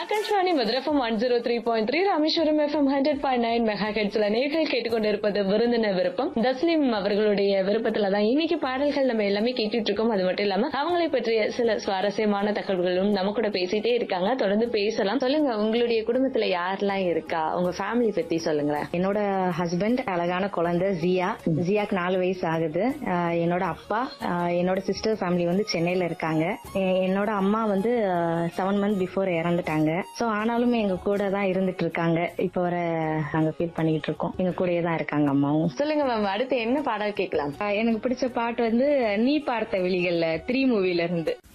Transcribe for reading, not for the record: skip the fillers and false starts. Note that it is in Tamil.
ஆகாஷ்வாணி மதுரை FM 103.3, ராமேஸ்வரம் FM 100.9 மெகாஹெர்ட்ஸ்ல நேர்கள் கேட்டுக்கொண்டிருப்பது விருந்தினர் விருப்பம். தஸ்லீம் அவர்களுடைய விருப்பத்துலதான் இன்னைக்கு பாடல்கள் நம்ம எல்லாமே கேட்டுட்டு இருக்கோம். அது மட்டும் இல்லாம அவங்களை பற்றிய சில சுவாரஸ்யமான தகவல்களும் நம்ம கூட பேசிட்டே இருக்காங்க. தொடர்ந்து பேசலாம். சொல்லுங்க, உங்களுடைய குடும்பத்துல யாரெல்லாம் இருக்கா? உங்க ஃபேமிலி பத்தி சொல்லுங்க. என்னோட ஹஸ்பண்ட், அழகான குழந்தை ஜியா. ஜியாக்கு 4 வயசு ஆகுது. என்னோட அப்பா, என்னோட சிஸ்டர் ஃபேமிலி வந்து சென்னையில இருக்காங்க. என்னோட அம்மா வந்து 7 months பிஃபோர் இறந்துட்டாங்க. சோ ஆனாலுமே எங்க கூட தான் இருந்துட்டு இருக்காங்க. இப்ப வர நாங்க ஃபீல் பண்ணிட்டு இருக்கோம். எங்க கூடயே தான் இருக்காங்க அம்மாவும். சொல்லுங்க மேம், அடுத்து என்ன பாடல் கேட்கலாம்? எனக்கு பிடிச்ச பாட்டு வந்து நீ பார்த்த விழிகள்ல 3 மூவில இருந்து